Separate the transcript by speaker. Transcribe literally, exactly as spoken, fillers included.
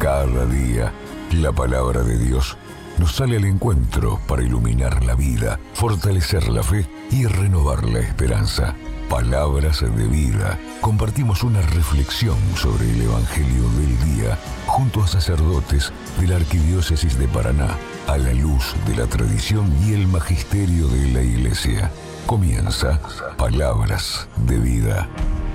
Speaker 1: Cada día, la palabra de Dios nos sale al encuentro para iluminar la vida, fortalecer la fe y renovar la esperanza. Palabras de vida. Compartimos una reflexión sobre el Evangelio del día junto a sacerdotes de la Arquidiócesis de Paraná, a la luz de la tradición y el magisterio de la Iglesia. Comienza Palabras de Vida.